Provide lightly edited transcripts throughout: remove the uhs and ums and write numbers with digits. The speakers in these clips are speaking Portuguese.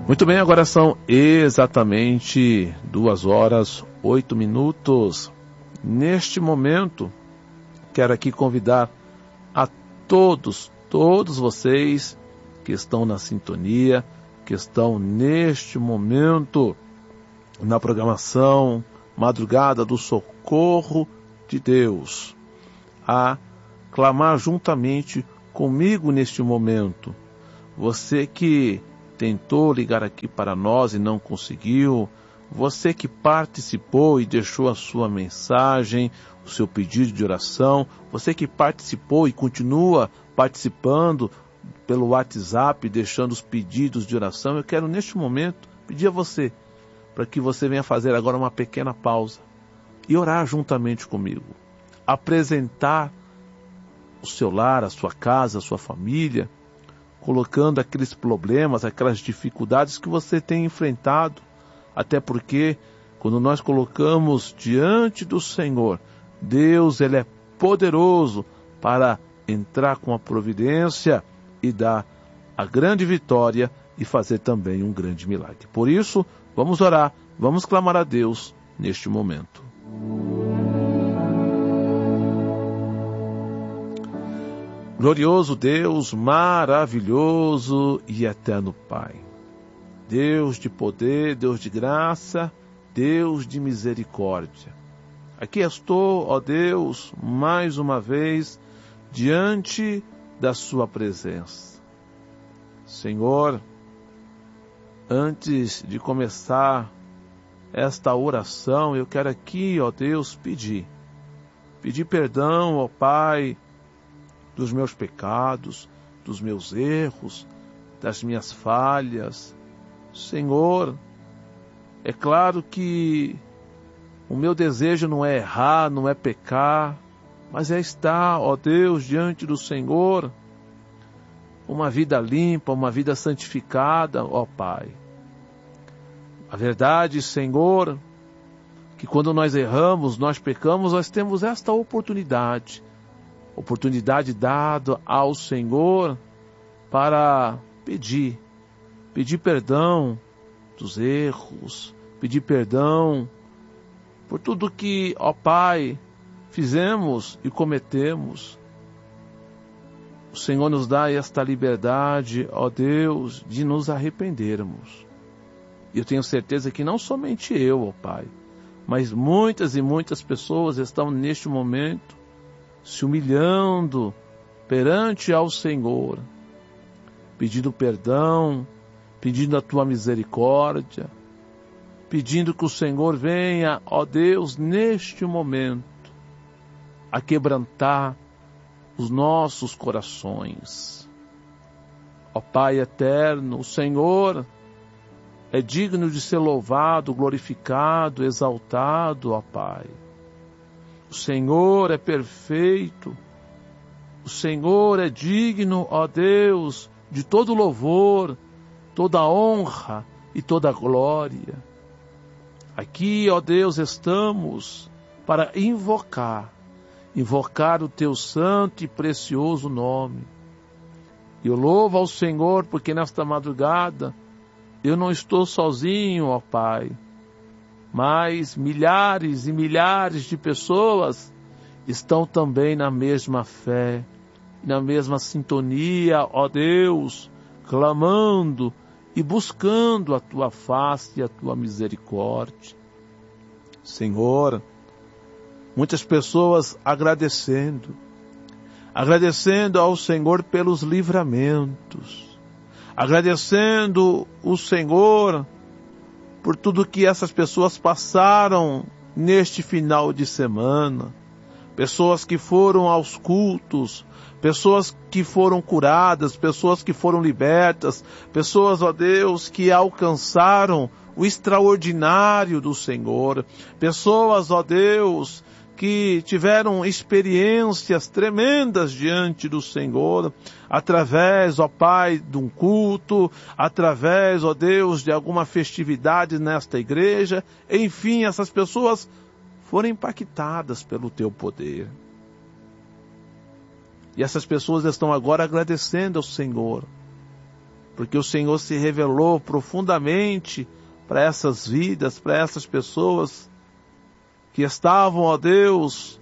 Muito bem, agora são exatamente 2h08. Neste momento, quero aqui convidar a todos vocês que estão na sintonia, que estão neste momento na programação Madrugada do Socorro de Deus, a clamar juntamente comigo neste momento. Você que tentou ligar aqui para nós e não conseguiu, você que participou e deixou a sua mensagem, o seu pedido de oração, você que participou e continua participando pelo WhatsApp, deixando os pedidos de oração, eu quero neste momento pedir a você, para que você venha fazer agora uma pequena pausa e orar juntamente comigo, apresentar o seu lar, a sua casa, a sua família, colocando aqueles problemas, aquelas dificuldades que você tem enfrentado, até porque quando nós colocamos diante do Senhor, Deus, Ele é poderoso para entrar com a providência e dar a grande vitória e fazer também um grande milagre. Por isso, vamos orar, vamos clamar a Deus neste momento. Glorioso Deus, maravilhoso e eterno Pai, Deus de poder, Deus de graça, Deus de misericórdia. Aqui estou, ó Deus, mais uma vez, diante da sua presença. Senhor, antes de começar esta oração, eu quero aqui, ó Deus, pedir perdão, ó Pai, dos meus pecados, dos meus erros, das minhas falhas. Senhor, é claro que o meu desejo não é errar, não é pecar, mas é estar, ó Deus, diante do Senhor, uma vida limpa, uma vida santificada, ó Pai. A verdade, Senhor, que quando nós erramos, nós pecamos, nós temos esta oportunidade dada ao Senhor para pedir perdão dos erros, pedir perdão por tudo que, ó Pai, fizemos e cometemos. O Senhor nos dá esta liberdade, ó Deus, de nos arrependermos. E eu tenho certeza que não somente eu, ó Pai, mas muitas e muitas pessoas estão neste momento se humilhando perante ao Senhor, pedindo perdão, pedindo a Tua misericórdia, pedindo que o Senhor venha, ó Deus, neste momento, a quebrantar os nossos corações. Ó Pai eterno, o Senhor é digno de ser louvado, glorificado, exaltado, ó Pai. O Senhor é perfeito, o Senhor é digno, ó Deus, de todo louvor, toda honra e toda glória. Aqui, ó Deus, estamos para invocar o Teu santo e precioso nome. Eu louvo ao Senhor porque nesta madrugada eu não estou sozinho, ó Pai, mas milhares e milhares de pessoas estão também na mesma fé, na mesma sintonia, ó Deus, clamando e buscando a Tua face e a Tua misericórdia. Senhor, muitas pessoas agradecendo ao Senhor pelos livramentos, agradecendo o Senhor por tudo que essas pessoas passaram neste final de semana, pessoas que foram aos cultos, pessoas que foram curadas, pessoas que foram libertas, pessoas, ó Deus, que alcançaram o extraordinário do Senhor, pessoas, ó Deus, que tiveram experiências tremendas diante do Senhor, através, ó Pai, de um culto, através, ó Deus, de alguma festividade nesta igreja. Enfim, essas pessoas foram impactadas pelo Teu poder. E essas pessoas estão agora agradecendo ao Senhor porque o Senhor se revelou profundamente para essas vidas, para essas pessoas que estavam, ó Deus,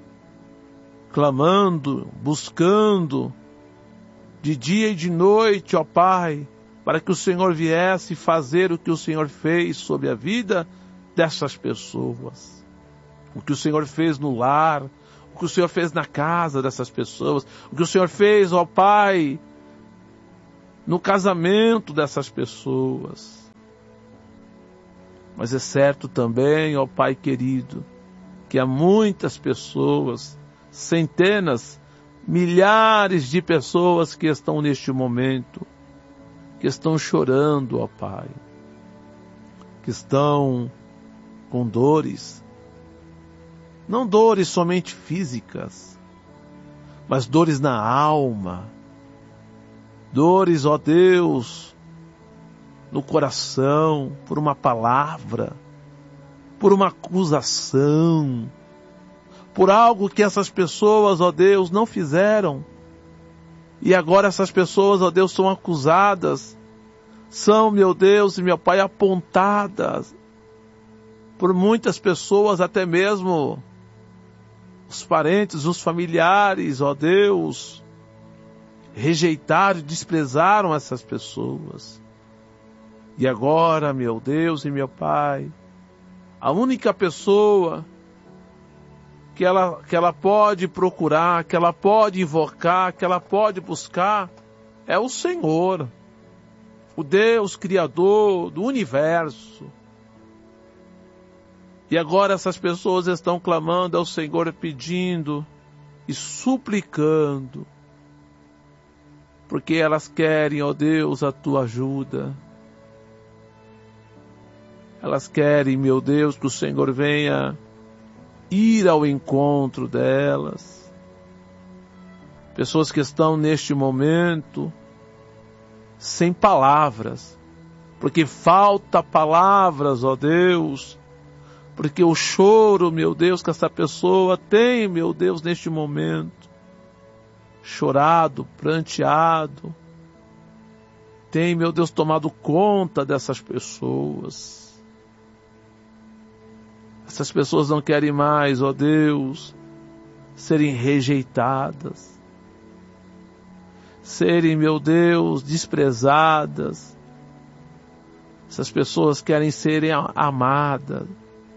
clamando, buscando, de dia e de noite, ó Pai, para que o Senhor viesse fazer o que o Senhor fez sobre a vida dessas pessoas. O que o Senhor fez no lar, o que o Senhor fez na casa dessas pessoas, o que o Senhor fez, ó Pai, no casamento dessas pessoas. Mas é certo também, ó Pai querido, que há muitas pessoas, centenas, milhares de pessoas que estão neste momento, que estão chorando, ó Pai, que estão com dores, não dores somente físicas, mas dores na alma, dores, ó Deus, no coração, por uma palavra, por uma acusação, por algo que essas pessoas, ó Deus, não fizeram. E agora essas pessoas, ó Deus, são acusadas, são, meu Deus e meu Pai, apontadas por muitas pessoas, até mesmo os parentes, os familiares, ó Deus, rejeitaram, desprezaram essas pessoas. E agora, meu Deus e meu Pai, a única pessoa que ela pode procurar, que ela pode invocar, que ela pode buscar, é o Senhor, o Deus Criador do universo. E agora essas pessoas estão clamando ao Senhor, pedindo e suplicando, porque elas querem, ó Deus, a Tua ajuda. Elas querem, meu Deus, que o Senhor venha ir ao encontro delas. Pessoas que estão neste momento sem palavras, porque falta palavras, ó Deus, porque o choro, meu Deus, que essa pessoa tem, meu Deus, neste momento, chorado, pranteado, tem, meu Deus, tomado conta dessas pessoas. Essas pessoas não querem mais, ó Deus, serem rejeitadas, serem, meu Deus, desprezadas. Essas pessoas querem serem amadas,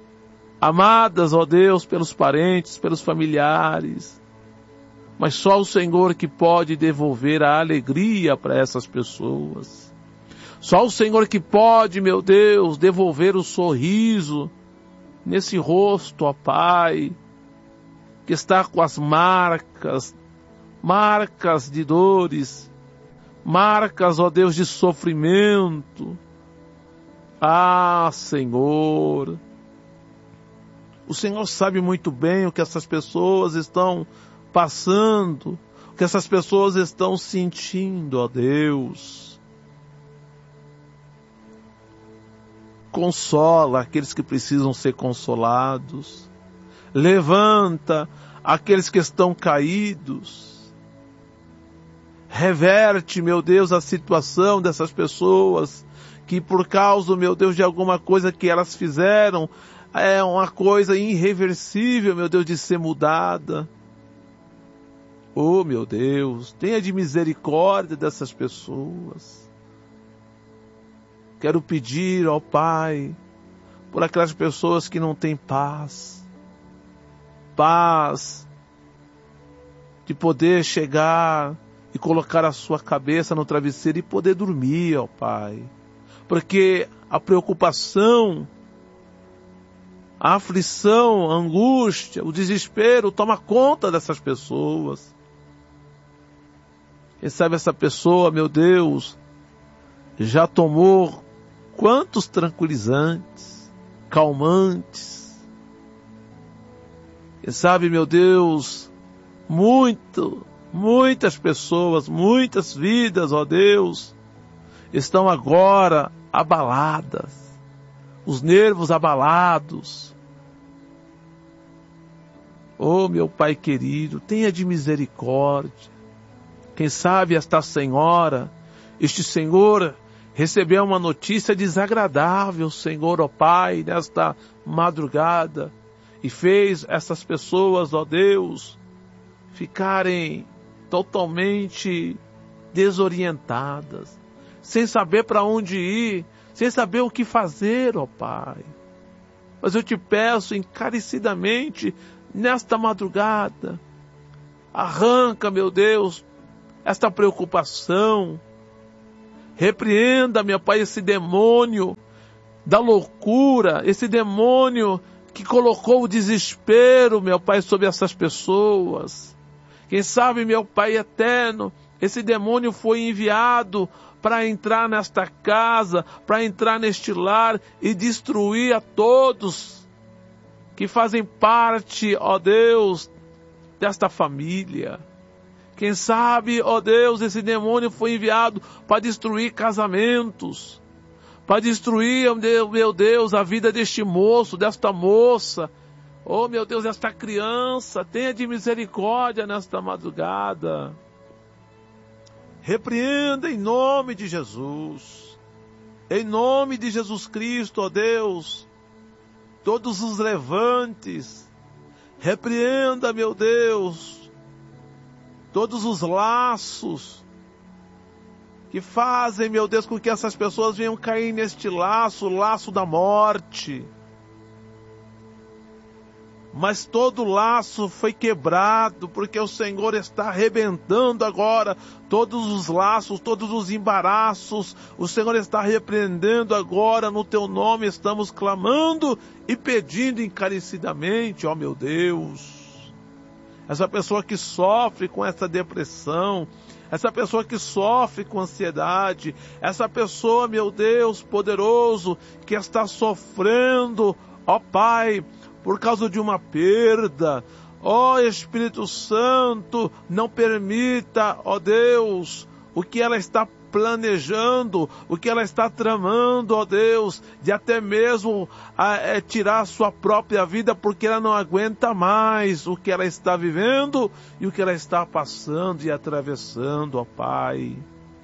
ó Deus, pelos parentes, pelos familiares. Mas só o Senhor que pode devolver a alegria para essas pessoas. Só o Senhor que pode, meu Deus, devolver o sorriso nesse rosto, ó Pai, que está com as marcas de dores, marcas, ó Deus, de sofrimento. Ah, Senhor, o Senhor sabe muito bem o que essas pessoas estão passando, o que essas pessoas estão sentindo, ó Deus. Consola aqueles que precisam ser consolados. Levanta aqueles que estão caídos. Reverte, meu Deus, a situação dessas pessoas que por causa, meu Deus, de alguma coisa que elas fizeram, é uma coisa irreversível, meu Deus, de ser mudada. Oh, meu Deus, tenha de misericórdia dessas pessoas. Quero pedir, ó Pai, por aquelas pessoas que não têm paz. Paz de poder chegar e colocar a sua cabeça no travesseiro e poder dormir, ó Pai. Porque a preocupação, a aflição, a angústia, o desespero toma conta dessas pessoas. Quem sabe essa pessoa, meu Deus, já tomou quantos tranquilizantes, calmantes. Quem sabe, meu Deus, muitas pessoas, muitas vidas, ó Deus, estão agora abaladas, os nervos abalados. Oh, meu Pai querido, tenha de misericórdia. Quem sabe esta senhora este Senhor recebeu uma notícia desagradável, Senhor, ó Pai, nesta madrugada, e fez essas pessoas, ó Deus, ficarem totalmente desorientadas, sem saber para onde ir, sem saber o que fazer, ó Pai. Mas eu te peço encarecidamente, nesta madrugada, arranca, meu Deus, esta preocupação. Repreenda, meu Pai, esse demônio da loucura, esse demônio que colocou o desespero, meu Pai, sobre essas pessoas. Quem sabe, meu Pai eterno, esse demônio foi enviado para entrar nesta casa, para entrar neste lar e destruir a todos que fazem parte, ó Deus, desta família. Quem sabe, ó Deus, esse demônio foi enviado para destruir casamentos, para destruir, meu Deus, a vida deste moço, desta moça, oh meu Deus, desta criança. Tenha de misericórdia nesta madrugada. Repreenda em nome de Jesus, em nome de Jesus Cristo, ó Deus, todos os levantes. Repreenda, meu Deus, todos os laços que fazem, meu Deus, com que essas pessoas venham cair neste laço, o laço da morte. Mas todo laço foi quebrado, porque o Senhor está arrebentando agora todos os laços, todos os embaraços. O Senhor está repreendendo agora, no teu nome estamos clamando e pedindo encarecidamente, ó meu Deus. Essa pessoa que sofre com essa depressão, essa pessoa que sofre com ansiedade, essa pessoa, meu Deus poderoso, que está sofrendo, ó Pai, por causa de uma perda. Ó Espírito Santo, não permita, ó Deus, o que ela está planejando, o que ela está tramando, ó Deus, de até mesmo tirar a sua própria vida, porque ela não aguenta mais o que ela está vivendo e o que ela está passando e atravessando, ó Pai.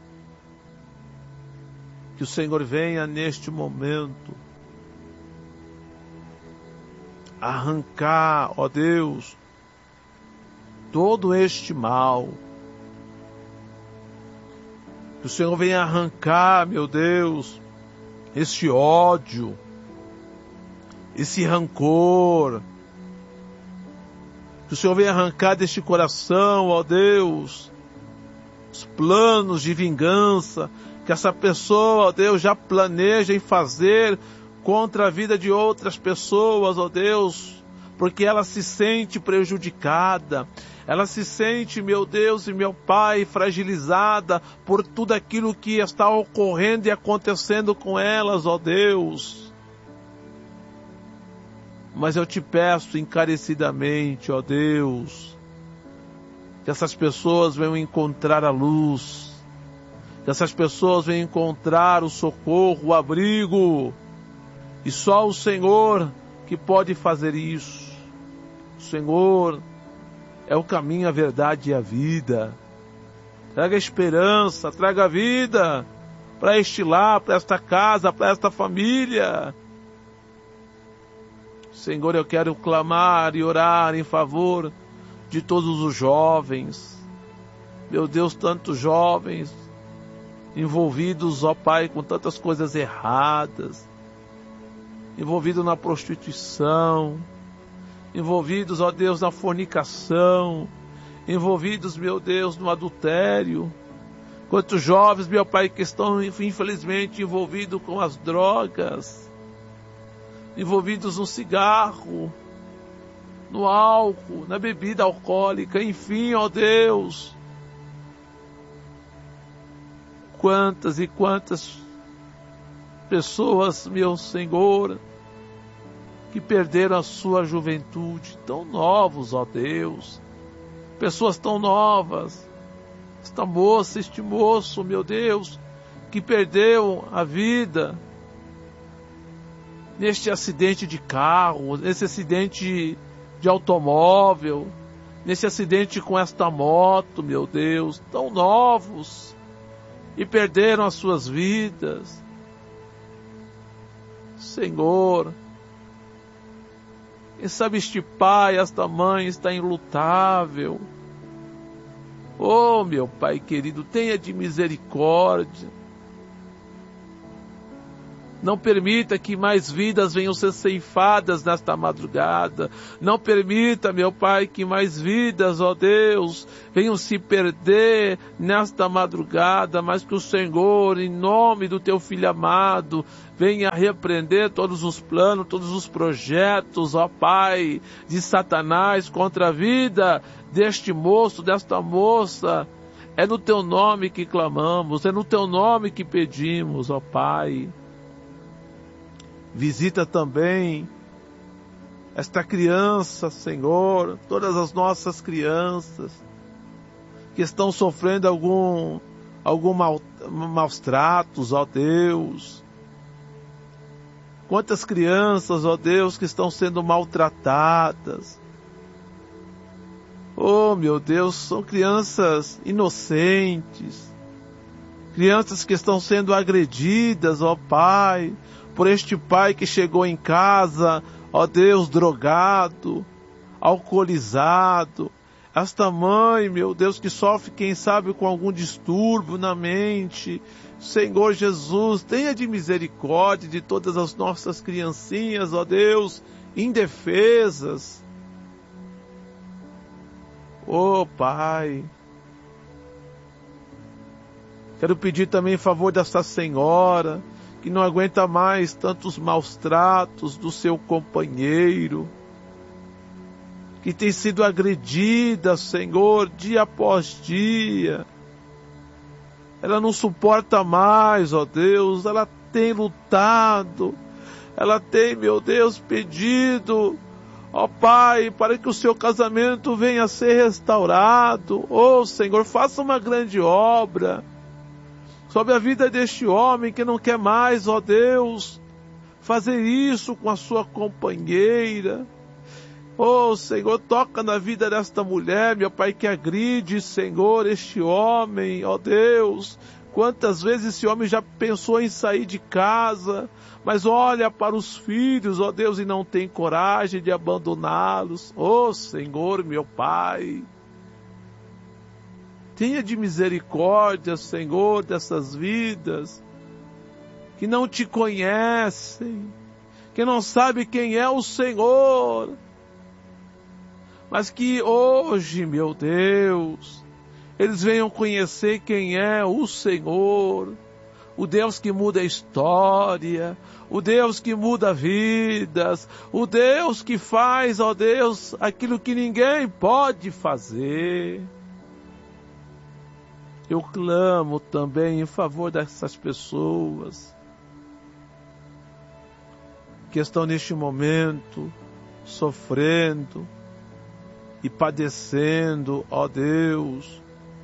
Que o Senhor venha neste momento arrancar, ó Deus, todo este mal. Que o Senhor venha arrancar, meu Deus, este ódio, esse rancor. Que o Senhor venha arrancar deste coração, ó Deus, os planos de vingança que essa pessoa, ó Deus, já planeja em fazer contra a vida de outras pessoas, ó Deus, porque ela se sente prejudicada, ela se sente, meu Deus e meu Pai, fragilizada por tudo aquilo que está ocorrendo e acontecendo com elas, ó Deus. Mas eu te peço encarecidamente, ó Deus, que essas pessoas venham encontrar a luz, que essas pessoas venham encontrar o socorro, o abrigo. E só o Senhor que pode fazer isso. O Senhor é o caminho, a verdade e a vida. Traga esperança, traga vida para este lar, para esta casa, para esta família. Senhor, eu quero clamar e orar em favor de todos os jovens. Meu Deus, tantos jovens envolvidos, ó Pai, com tantas coisas erradas. Envolvidos na prostituição, envolvidos, ó Deus, na fornicação, envolvidos, meu Deus, no adultério. Quantos jovens, meu Pai, que estão, infelizmente, envolvidos com as drogas, envolvidos no cigarro, no álcool, na bebida alcoólica, enfim, ó Deus. Quantas e quantas pessoas, meu Senhor, que perderam a sua juventude, tão novos, ó Deus, pessoas tão novas, esta moça, este moço, meu Deus, que perdeu a vida neste acidente de carro, nesse acidente de automóvel, nesse acidente com esta moto, meu Deus, tão novos. e perderam as suas vidas. Senhor, quem sabe este pai, esta mãe está enlutável. Oh, meu Pai querido, tenha de misericórdia. Não permita que mais vidas venham ser ceifadas nesta madrugada. Não permita, meu Pai, que mais vidas, ó Deus, venham se perder nesta madrugada, mas que o Senhor, em nome do Teu Filho amado, venha repreender todos os planos, todos os projetos, ó Pai, de Satanás contra a vida deste moço, desta moça. É no Teu nome que clamamos, é no Teu nome que pedimos, ó Pai. Visita também esta criança, Senhor, todas as nossas crianças que estão sofrendo algum maus tratos, ó Deus. Quantas crianças, ó Deus, que estão sendo maltratadas. Oh, meu Deus, são crianças inocentes, crianças que estão sendo agredidas, ó Pai, por este pai que chegou em casa, ó Deus, drogado, alcoolizado. Esta mãe, meu Deus, que sofre, quem sabe, com algum distúrbio na mente. Senhor Jesus, tenha de misericórdia de todas as nossas criancinhas, ó Deus, indefesas. Ó Pai, quero pedir também em favor desta senhora, que não aguenta mais tantos maus tratos do seu companheiro, que tem sido agredida, Senhor, dia após dia. Ela não suporta mais, ó Deus, ela tem lutado, ela tem, meu Deus, pedido, ó Pai, para que o seu casamento venha a ser restaurado. Ó Senhor, faça uma grande obra sobre a vida deste homem que não quer mais, ó Deus, fazer isso com a sua companheira. Oh, Senhor, toca na vida desta mulher, meu Pai, que agride, Senhor, este homem, ó Deus. Quantas vezes esse homem já pensou em sair de casa, mas olha para os filhos, ó Deus, e não tem coragem de abandoná-los. Oh, Senhor, meu Pai, tenha de misericórdia, Senhor, dessas vidas que não te conhecem, que não sabem quem é o Senhor, mas que hoje, meu Deus, eles venham conhecer quem é o Senhor, o Deus que muda a história, o Deus que muda vidas, o Deus que faz, ó Deus, aquilo que ninguém pode fazer. Eu clamo também em favor dessas pessoas que estão neste momento sofrendo e padecendo, ó Deus,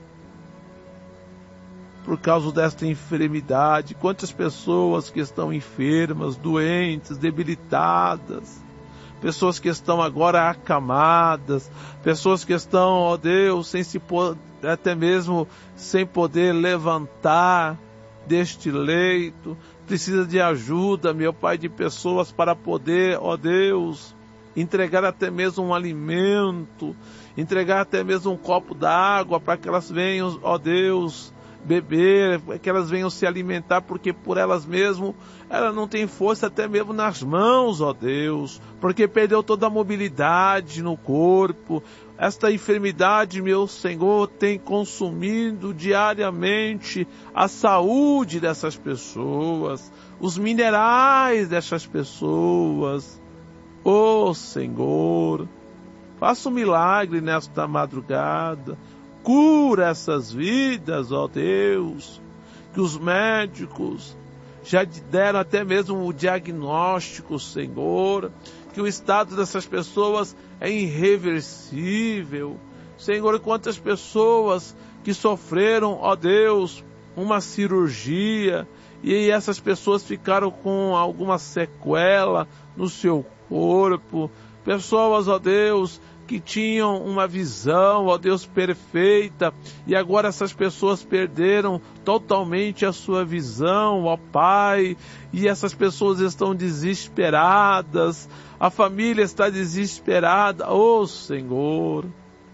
por causa desta enfermidade. Quantas pessoas que estão enfermas, doentes, debilitadas, pessoas que estão agora acamadas, pessoas que estão, ó Deus, até mesmo sem poder levantar deste leito, precisa de ajuda, meu Pai, de pessoas para poder, ó Deus, entregar até mesmo um alimento, entregar até mesmo um copo d'água para que elas venham, ó Deus, beber, que elas venham se alimentar, porque por elas mesmas, ela não tem força até mesmo nas mãos, ó Deus, porque perdeu toda a mobilidade no corpo. Esta enfermidade, meu Senhor, tem consumido diariamente a saúde dessas pessoas, os minerais dessas pessoas. Ó Senhor, faça um milagre nesta madrugada, cura essas vidas, ó Deus, que os médicos já deram até mesmo o diagnóstico, Senhor, que o estado dessas pessoas é irreversível. Senhor, quantas pessoas que sofreram, ó Deus, uma cirurgia, e essas pessoas ficaram com alguma sequela no seu corpo. Pessoas, ó Deus, que tinham uma visão, ó Deus, perfeita, e agora essas pessoas perderam totalmente a sua visão, ó Pai, e essas pessoas estão desesperadas, a família está desesperada, ó Senhor.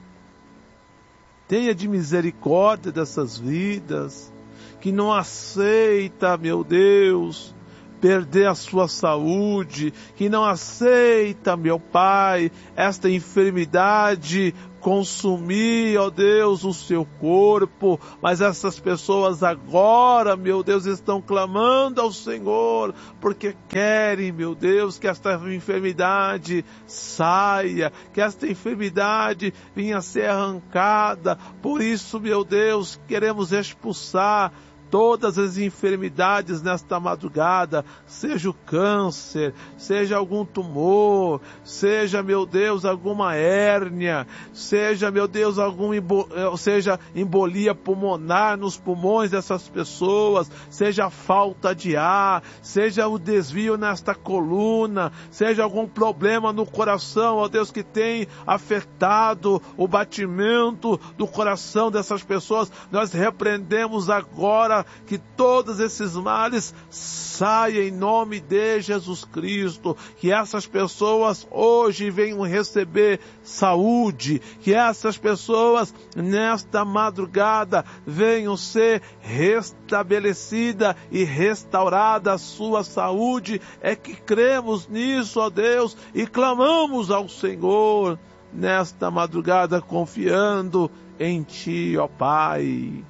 Tenha de misericórdia dessas vidas, que não aceita, meu Deus, perder a sua saúde, que não aceita, meu Pai, esta enfermidade consumir, ó Deus, o seu corpo, mas essas pessoas agora, meu Deus, estão clamando ao Senhor, porque querem, meu Deus, que esta enfermidade saia, que esta enfermidade venha a ser arrancada. Por isso, meu Deus, queremos expulsar todas as enfermidades nesta madrugada, seja o câncer, seja algum tumor, seja, meu Deus, alguma hérnia, seja, meu Deus, seja embolia pulmonar nos pulmões dessas pessoas, seja falta de ar, seja o desvio nesta coluna, seja algum problema no coração, ó Deus, que tem afetado o batimento do coração dessas pessoas. Nós repreendemos agora que todos esses males saiam em nome de Jesus Cristo, que essas pessoas hoje venham receber saúde, que essas pessoas nesta madrugada venham ser restabelecida e restaurada a sua saúde. É que cremos nisso, ó Deus, e clamamos ao Senhor nesta madrugada, confiando em Ti, ó Pai.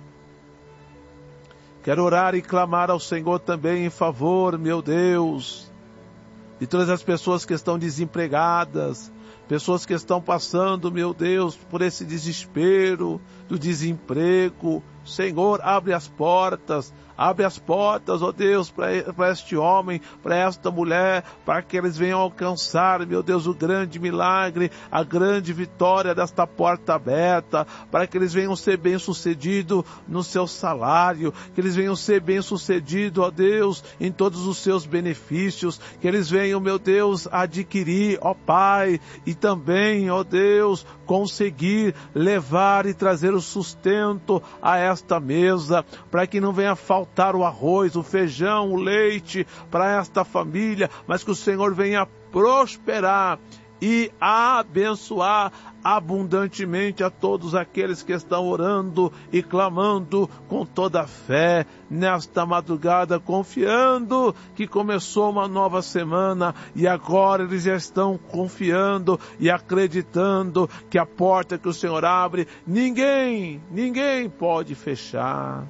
Quero orar e clamar ao Senhor também em favor, meu Deus, de todas as pessoas que estão desempregadas, pessoas que estão passando, meu Deus, por esse desespero do desemprego. Senhor, abre as portas, ó Deus, para este homem, para esta mulher, para que eles venham alcançar, meu Deus, o grande milagre, a grande vitória desta porta aberta, para que eles venham ser bem-sucedidos no seu salário, que eles venham ser bem-sucedidos, ó Deus, em todos os seus benefícios, que eles venham, meu Deus, adquirir, ó Pai, e também, ó Deus, conseguir levar e trazer o sustento a esta mesa, para que não venha faltar o arroz, o feijão, o leite para esta família, mas que o Senhor venha prosperar e abençoar abundantemente a todos aqueles que estão orando e clamando com toda a fé nesta madrugada, confiando que começou uma nova semana e agora eles já estão confiando e acreditando que a porta que o Senhor abre, ninguém pode fechar.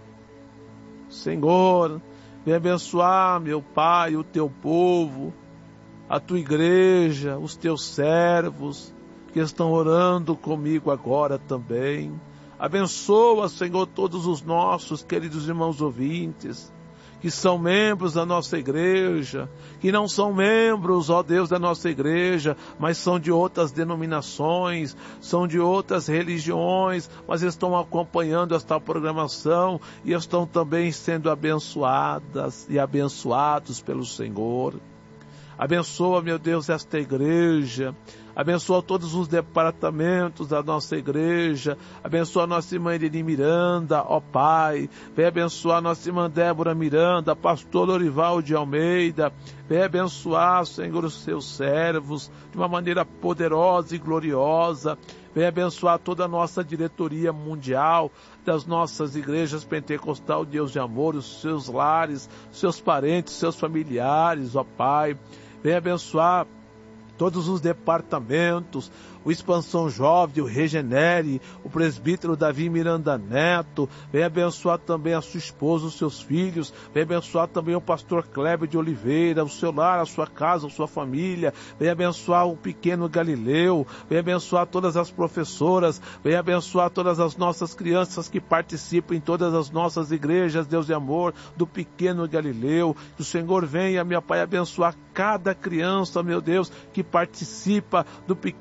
Senhor, vem abençoar, meu Pai, o teu povo, a tua igreja, os teus servos que estão orando comigo agora também. Abençoa, Senhor, todos os nossos queridos irmãos ouvintes, que são membros da nossa igreja, que não são membros, ó Deus, da nossa igreja, mas são de outras denominações, são de outras religiões, mas estão acompanhando esta programação e estão também sendo abençoadas e abençoados pelo Senhor. Abençoa, meu Deus, esta igreja. Abençoa todos os departamentos da nossa igreja. Abençoa a nossa irmã Eleni Miranda, ó Pai. Vem abençoar a nossa irmã Débora Miranda, pastor Lorival de Almeida. Vem abençoar, Senhor, os seus servos de uma maneira poderosa e gloriosa. Vem abençoar toda a nossa diretoria mundial das nossas igrejas pentecostal, Deus de amor, os seus lares, seus parentes, seus familiares, ó Pai. Vem abençoar todos os departamentos, o Expansão Jovem, o Regenere, o presbítero Davi Miranda Neto. Vem abençoar também a sua esposa, os seus filhos. Vem abençoar também o pastor Kleber de Oliveira, o seu lar, a sua casa, a sua família. Vem abençoar o pequeno Galileu. Vem abençoar todas as professoras. Vem abençoar todas as nossas crianças que participam em todas as nossas igrejas, Deus de amor, do pequeno Galileu. Que o Senhor venha, meu Pai, abençoar cada criança, meu Deus, que participa do pequeno Galileu,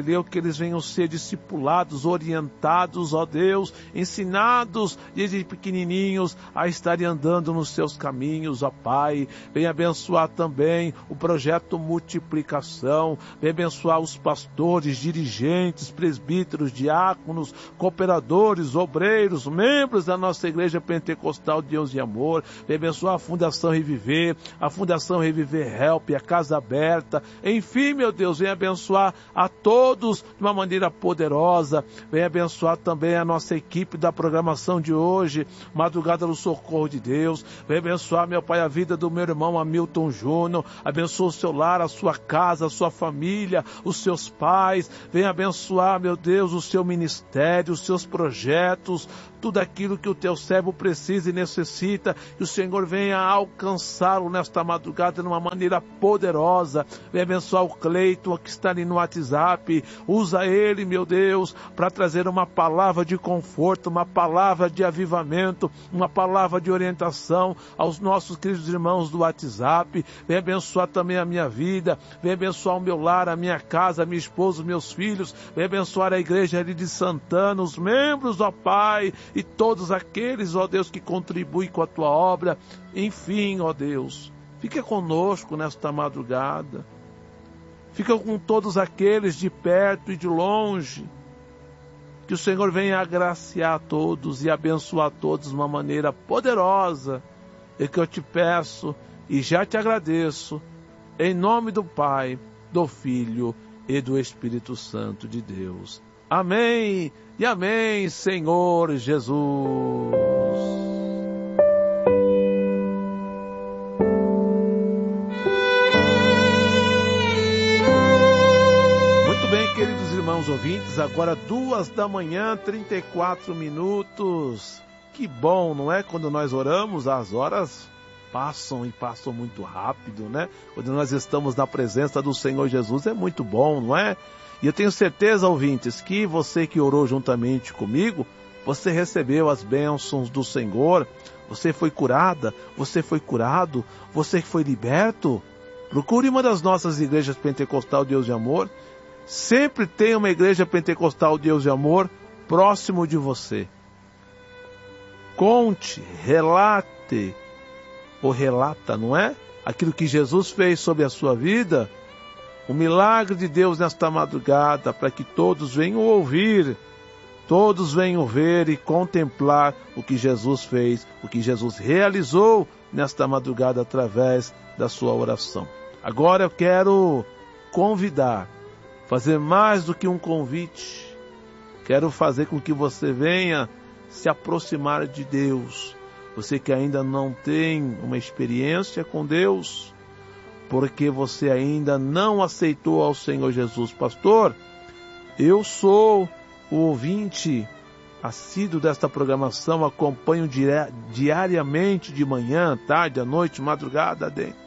leu, que eles venham ser discipulados, orientados, ó Deus, ensinados desde pequenininhos a estarem andando nos seus caminhos, ó Pai. Venha abençoar também o projeto Multiplicação, venha abençoar os pastores, dirigentes, presbíteros, diáconos, cooperadores, obreiros, membros da nossa Igreja Pentecostal Deus e Amor. Venha abençoar a Fundação Reviver, a Fundação Reviver Help, a Casa Aberta. Enfim, meu Deus, venha abençoar a todos de uma maneira poderosa. Venha abençoar também a nossa equipe da programação de hoje, Madrugada do Socorro de Deus. Venha abençoar, meu Pai, a vida do meu irmão Hamilton Júnior. Abençoa o seu lar, a sua casa, a sua família, os seus pais. Venha abençoar, meu Deus, o seu ministério, os seus projetos, tudo aquilo que o teu servo precisa e necessita, que o Senhor venha alcançá-lo nesta madrugada de uma maneira poderosa. Venha abençoar o Cleiton que está ali no WhatsApp. Usa ele, meu Deus, para trazer uma palavra de conforto, uma palavra de avivamento, uma palavra de orientação aos nossos queridos irmãos do WhatsApp. Venha abençoar também a minha vida, venha abençoar o meu lar, a minha casa, a minha esposa, os meus filhos. Venha abençoar a igreja ali de Santana, os membros, ó Pai, e todos aqueles, ó Deus, que contribuem com a tua obra. Enfim, ó Deus, fica conosco nesta madrugada. Fica com todos aqueles de perto e de longe. Que o Senhor venha agraciar a todos e abençoar a todos de uma maneira poderosa. É que eu te peço e já te agradeço, em nome do Pai, do Filho e do Espírito Santo de Deus. Amém e amém, Senhor Jesus. Muito bem, queridos irmãos ouvintes, agora 2h34. Que bom, não é? Quando nós oramos, as horas passam e passam muito rápido, né? Quando nós estamos na presença do Senhor Jesus, é muito bom, não é? E eu tenho certeza, ouvintes, que você que orou juntamente comigo, você recebeu as bênçãos do Senhor, você foi curada, você foi curado, você foi liberto. Procure uma das nossas igrejas pentecostal Deus de Amor. Sempre tem uma igreja pentecostal Deus de Amor próximo de você. Conte, relate, ou relata, não é? Aquilo que Jesus fez sobre a sua vida. O milagre de Deus nesta madrugada, para que todos venham ouvir, todos venham ver e contemplar o que Jesus fez, o que Jesus realizou nesta madrugada através da sua oração. Agora eu quero convidar, fazer mais do que um convite. Quero fazer com que você venha se aproximar de Deus. Você que ainda não tem uma experiência com Deus, porque você ainda não aceitou ao Senhor Jesus. Pastor, eu sou o ouvinte assíduo desta programação, acompanho diariamente, de manhã, tarde, à noite, madrugada dentro.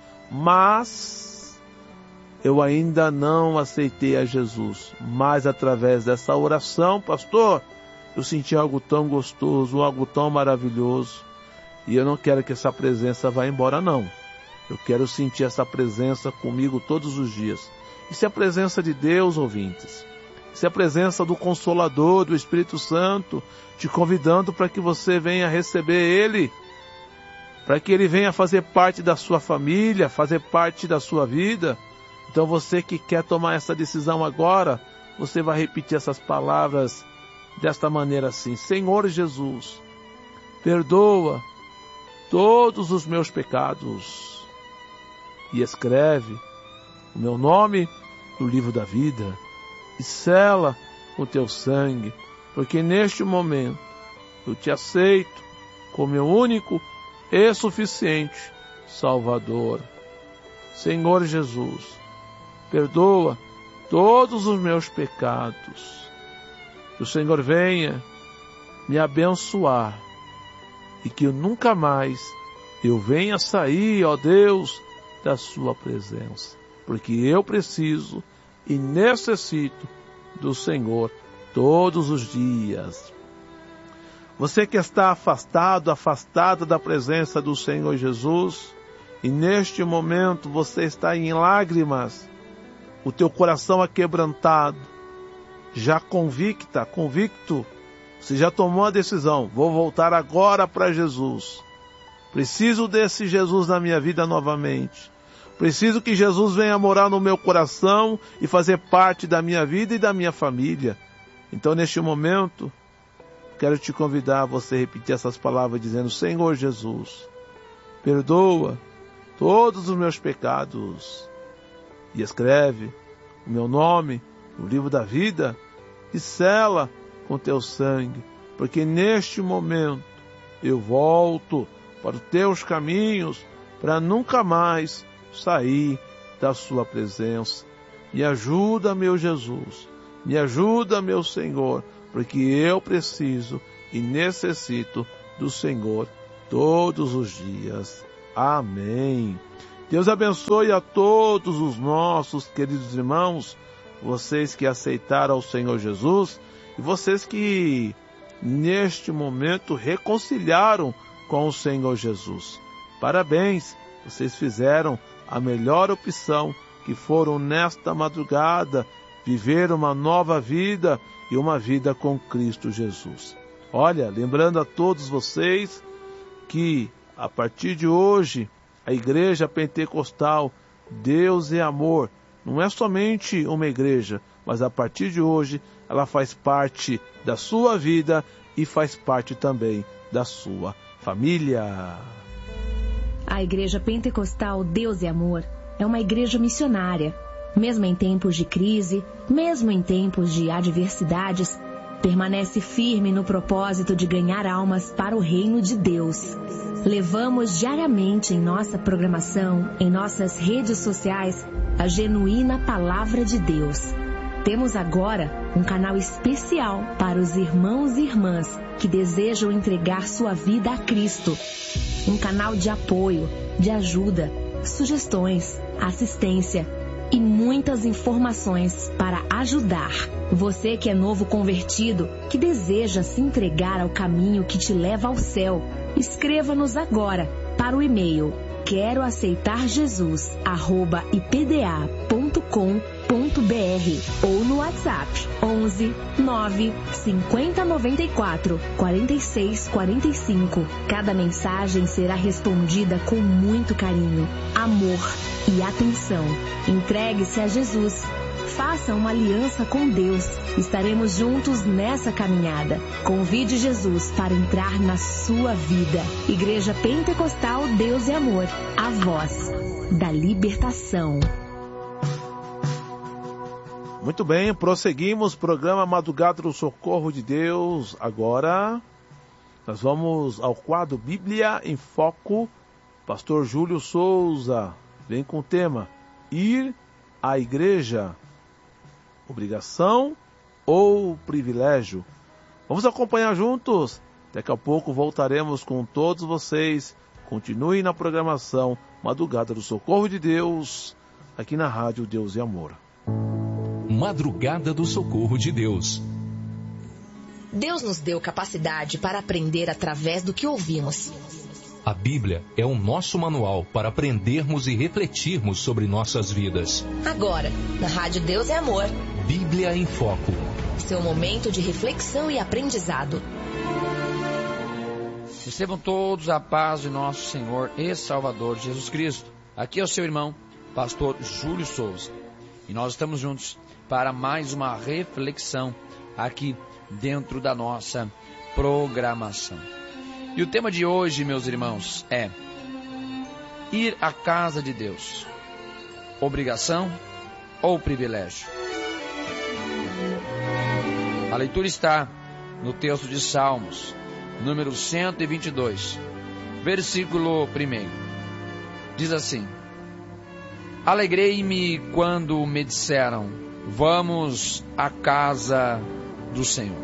Mas eu ainda não aceitei a Jesus. Mas através dessa oração, pastor, eu senti algo tão gostoso, algo tão maravilhoso. E eu não quero que essa presença vá embora, não. Eu quero sentir essa presença comigo todos os dias. Isso é a presença de Deus, ouvintes. Isso é a presença do Consolador, do Espírito Santo, te convidando para que você venha receber Ele, para que Ele venha fazer parte da sua família, fazer parte da sua vida. Então você que quer tomar essa decisão agora, você vai repetir essas palavras desta maneira assim: Senhor Jesus, perdoa todos os meus pecados e escreve o meu nome no livro da vida e sela o teu sangue, porque neste momento eu te aceito como meu único e suficiente Salvador. Senhor Jesus, perdoa todos os meus pecados. Que o Senhor venha me abençoar e que eu nunca mais eu venha sair, ó Deus, da sua presença, porque eu preciso e necessito do Senhor todos os dias. Você que está afastado, afastada da presença do Senhor Jesus, e neste momento você está em lágrimas, o teu coração aquebrantado, já convicto, você já tomou a decisão, vou voltar agora para Jesus. Preciso desse Jesus na minha vida novamente. Preciso que Jesus venha morar no meu coração e fazer parte da minha vida e da minha família. Então, neste momento, quero te convidar a você repetir essas palavras dizendo: Senhor Jesus, perdoa todos os meus pecados e escreve o meu nome no livro da vida e sela com teu sangue, porque neste momento eu volto para os teus caminhos para nunca mais sair da sua presença. Me ajuda, meu Jesus, me ajuda, meu Senhor, porque eu preciso e necessito do Senhor todos os dias. Amém. Deus abençoe a todos os nossos queridos irmãos, vocês que aceitaram o Senhor Jesus e vocês que neste momento reconciliaram com o Senhor Jesus. Parabéns, vocês fizeram a melhor opção, que foram nesta madrugada viver uma nova vida e uma vida com Cristo Jesus. Olha, lembrando a todos vocês que a partir de hoje a Igreja Pentecostal Deus é Amor não é somente uma igreja, mas a partir de hoje ela faz parte da sua vida e faz parte também da sua família. A Igreja Pentecostal Deus é Amor é uma igreja missionária. Mesmo em tempos de crise, mesmo em tempos de adversidades, permanece firme no propósito de ganhar almas para o reino de Deus. Levamos diariamente em nossa programação, em nossas redes sociais, a genuína Palavra de Deus. Temos agora um canal especial para os irmãos e irmãs que desejam entregar sua vida a Cristo. Um canal de apoio, de ajuda, sugestões, assistência e muitas informações para ajudar. Você que é novo convertido, que deseja se entregar ao caminho que te leva ao céu, escreva-nos agora para o e-mail queroaceitarjesus@ipda.com.br ou no WhatsApp 11 9 50 94 46 45. Cada mensagem será respondida com muito carinho, amor e atenção. Entregue-se a Jesus. Faça uma aliança com Deus. Estaremos juntos nessa caminhada. Convide Jesus para entrar na sua vida. Igreja Pentecostal Deus é Amor, a voz da libertação. Muito bem, prosseguimos programa Madrugada do Socorro de Deus. Agora nós vamos ao quadro Bíblia em Foco. Pastor Júlio Souza vem com o tema: ir à igreja, obrigação ou privilégio? Vamos acompanhar juntos. Daqui a pouco voltaremos com todos vocês. Continue na programação Madrugada do Socorro de Deus, aqui na Rádio Deus e Amor. Madrugada do Socorro de Deus. Deus nos deu capacidade para aprender através do que ouvimos. A Bíblia é o nosso manual para aprendermos e refletirmos sobre nossas vidas. Agora, na Rádio Deus é Amor. Bíblia em Foco. Seu momento de reflexão e aprendizado. Recebam todos a paz de nosso Senhor e Salvador Jesus Cristo. Aqui é o seu irmão, pastor Júlio Souza. E nós estamos juntos para mais uma reflexão aqui dentro da nossa programação. E o tema de hoje, meus irmãos, é ir à casa de Deus, obrigação ou privilégio? A leitura está no texto de Salmos, número 122, versículo 1. Diz assim: Alegrei-me quando me disseram, vamos à casa do Senhor.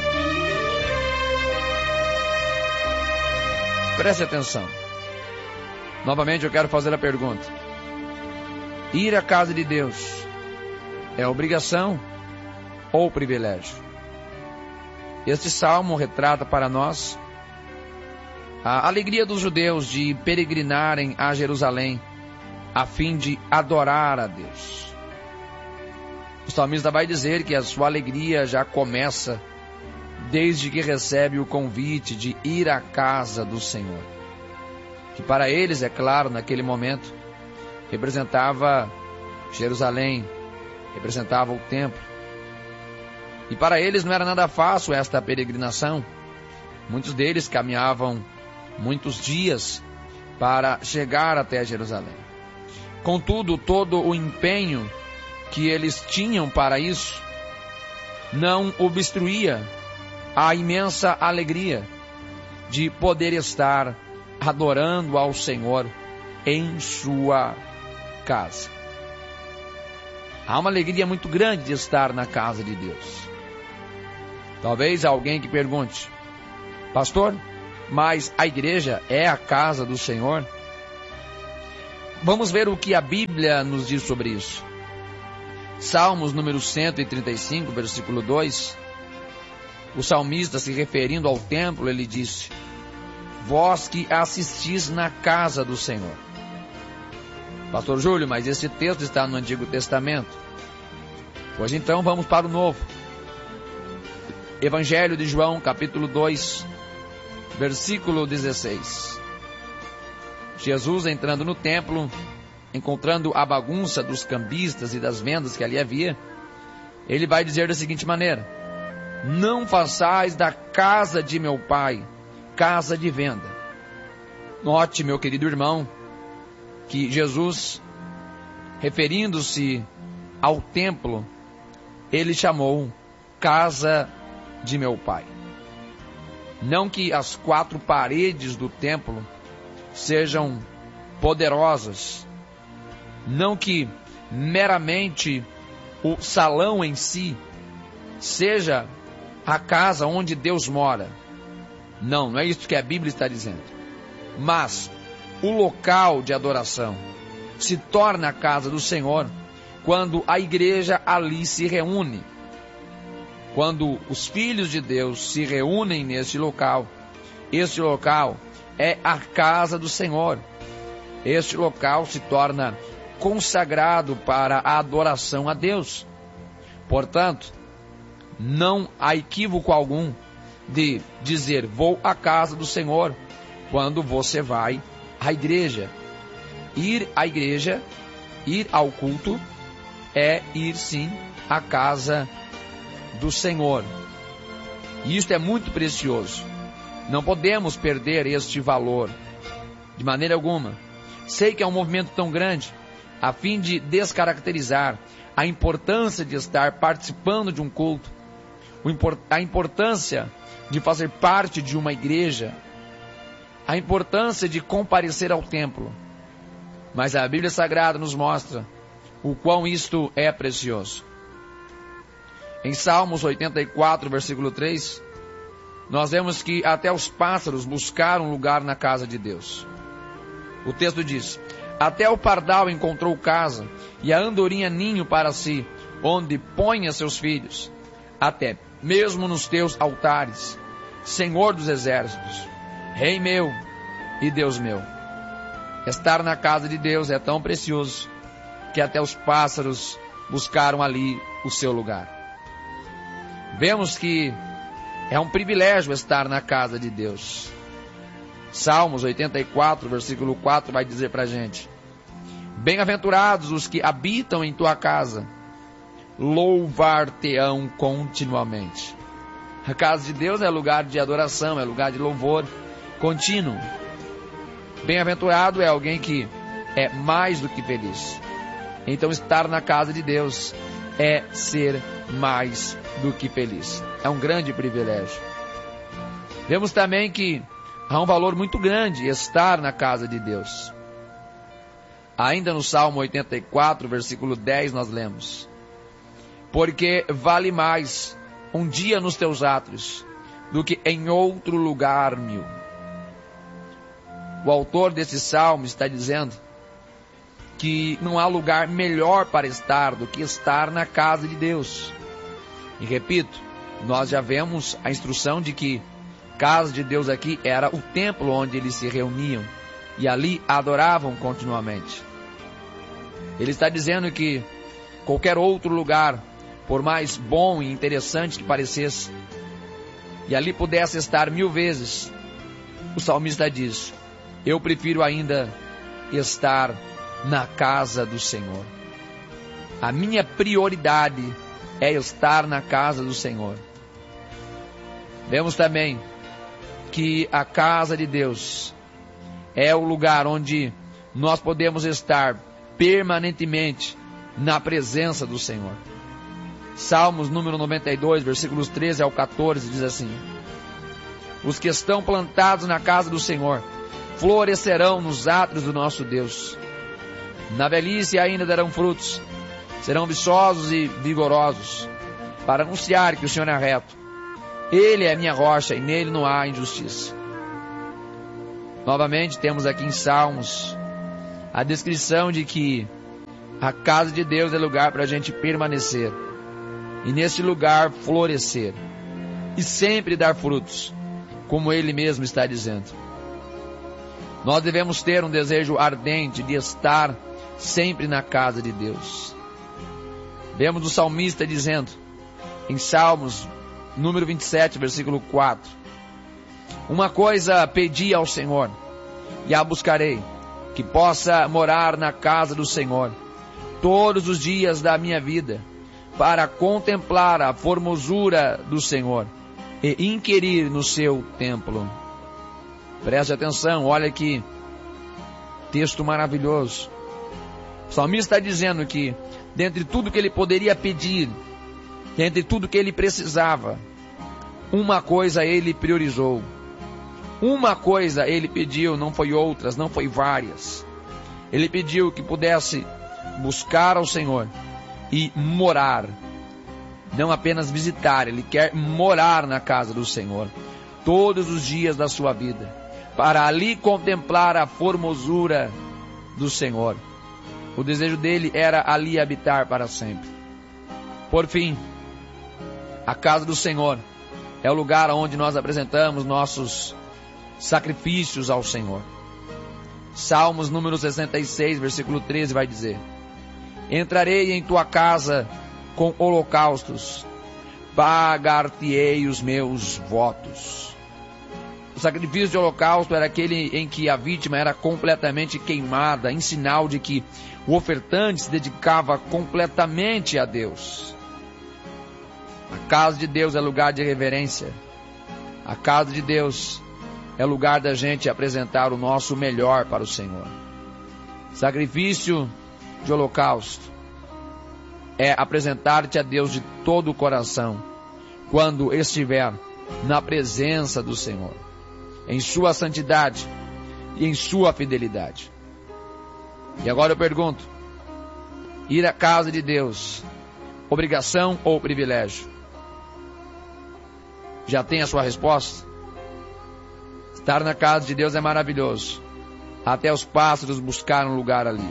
Preste atenção. Novamente eu quero fazer a pergunta: ir à casa de Deus é obrigação ou privilégio? Este salmo retrata para nós a alegria dos judeus de peregrinarem a Jerusalém a fim de adorar a Deus. O salmista vai dizer que a sua alegria já começa desde que recebe o convite de ir à casa do Senhor. Que para eles, é claro, naquele momento, representava Jerusalém, representava o templo. E para eles não era nada fácil esta peregrinação. Muitos deles caminhavam muitos dias para chegar até Jerusalém. Contudo, todo o empenho que eles tinham para isso não obstruía a imensa alegria de poder estar adorando ao Senhor em sua casa. Há uma alegria muito grande de estar na casa de Deus. Talvez alguém que pergunte: pastor, mas a igreja é a casa do Senhor? Vamos ver o que a Bíblia nos diz sobre isso. Salmos número 135, versículo 2. O salmista, se referindo ao templo, ele disse: vós que assistis na casa do Senhor. Pastor Júlio, mas esse texto está no Antigo Testamento. Pois então vamos para o Novo. Evangelho de João, capítulo 2, versículo 16. Jesus entrando no templo, encontrando a bagunça dos cambistas e das vendas que ali havia, ele vai dizer da seguinte maneira: não façais da casa de meu pai casa de venda. Note, meu querido irmão, que Jesus, referindo-se ao templo, ele chamou casa de meu pai. Não que as 4 paredes do templo sejam poderosas, não que meramente o salão em si seja a casa onde Deus mora. Não é isso que a Bíblia está dizendo. Mas o local de adoração se torna a casa do Senhor quando a igreja ali se reúne. Quando os filhos de Deus se reúnem neste local, este local é a casa do Senhor. Este local se torna consagrado para a adoração a Deus. Portanto, não há equívoco algum de dizer vou à casa do Senhor quando você vai à igreja. Ir à igreja, ir ao culto, é ir sim à casa do Senhor. E isto é muito precioso. Não podemos perder este valor de maneira alguma. Sei que é um movimento tão grande a fim de descaracterizar a importância de estar participando de um culto, a importância de fazer parte de uma igreja, a importância de comparecer ao templo. Mas a Bíblia Sagrada nos mostra o quão isto é precioso. Em Salmos 84, versículo 3, nós vemos que até os pássaros buscaram lugar na casa de Deus. O texto diz: até o pardal encontrou casa, e a andorinha ninho para si, onde ponha seus filhos. Até mesmo nos teus altares, Senhor dos exércitos, Rei meu e Deus meu. Estar na casa de Deus é tão precioso que até os pássaros buscaram ali o seu lugar. Vemos que é um privilégio estar na casa de Deus. Salmos 84, versículo 4 vai dizer para a gente: bem-aventurados os que habitam em tua casa, louvar-te-ão continuamente. A casa de Deus é lugar de adoração, é lugar de louvor contínuo. Bem-aventurado é alguém que é mais do que feliz. Então estar na casa de Deus é ser mais do que feliz. É um grande privilégio. Vemos também que há um valor muito grande estar na casa de Deus. Ainda no Salmo 84, versículo 10, nós lemos: porque vale mais um dia nos teus átrios do que em outro lugar 1000. O autor desse salmo está dizendo que não há lugar melhor para estar do que estar na casa de Deus. E repito, nós já vemos a instrução de que casa de Deus aqui era o templo onde eles se reuniam e ali adoravam continuamente. Ele está dizendo que qualquer outro lugar por mais bom e interessante que parecesse, e ali pudesse estar 1000 vezes, o salmista diz: eu prefiro ainda estar na casa do Senhor. A minha prioridade é estar na casa do Senhor. Vemos também que a casa de Deus é o lugar onde nós podemos estar permanentemente na presença do Senhor. Salmos número 92, versículos 13 ao 14, diz assim: os que estão plantados na casa do Senhor florescerão nos átrios do nosso Deus. Na velhice ainda darão frutos, serão viçosos e vigorosos, para anunciar que o Senhor é reto. Ele é a minha rocha e nele não há injustiça. Novamente temos aqui em Salmos a descrição de que a casa de Deus é lugar para a gente permanecer, e nesse lugar florescer, e sempre dar frutos, como Ele mesmo está dizendo. Nós devemos ter um desejo ardente de estar sempre na casa de Deus. Vemos o salmista dizendo, em Salmos, número 27, versículo 4, uma coisa pedi ao Senhor, e a buscarei, que possa morar na casa do Senhor todos os dias da minha vida, para contemplar a formosura do Senhor e inquirir no seu templo. Preste atenção, olha aqui, texto maravilhoso. O salmista está dizendo que, dentre tudo que ele poderia pedir, dentre tudo que ele precisava, uma coisa ele priorizou. Uma coisa ele pediu, não foi outras, não foi várias. Ele pediu que pudesse buscar ao Senhor e morar. Não apenas visitar, ele quer morar na casa do Senhor todos os dias da sua vida, para ali contemplar a formosura do Senhor. O desejo dele era ali habitar para sempre. Por fim, a casa do Senhor é o lugar onde nós apresentamos nossos sacrifícios ao Senhor. Salmos número 66, versículo 13 vai dizer: entrarei em tua casa com holocaustos, pagar-te-ei os meus votos. O sacrifício de holocausto era aquele em que a vítima era completamente queimada, em sinal de que o ofertante se dedicava completamente a Deus. A casa de Deus é lugar de reverência. A casa de Deus é lugar da gente apresentar o nosso melhor para o Senhor. Sacrifício de holocausto é apresentar-te a Deus de todo o coração, quando estiver na presença do Senhor, em sua santidade e em sua fidelidade. E agora eu pergunto: ir à casa de Deus, obrigação ou privilégio? Já tem a sua resposta? Estar na casa de Deus é maravilhoso. Até os pássaros buscaram lugar ali.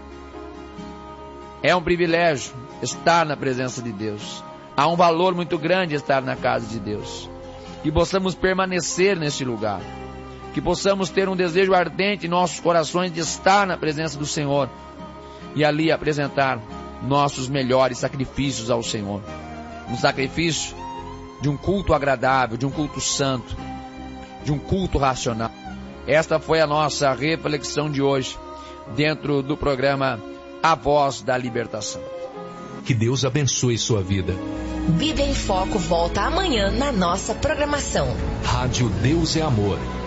É um privilégio estar na presença de Deus. Há um valor muito grande estar na casa de Deus. Que possamos permanecer nesse lugar. Que possamos ter um desejo ardente em nossos corações de estar na presença do Senhor. E ali apresentar nossos melhores sacrifícios ao Senhor. Um sacrifício de um culto agradável, de um culto santo, de um culto racional. Esta foi a nossa reflexão de hoje, dentro do programa A Voz da Libertação. Que Deus abençoe sua vida. Vida em Foco volta amanhã na nossa programação. Rádio Deus é Amor.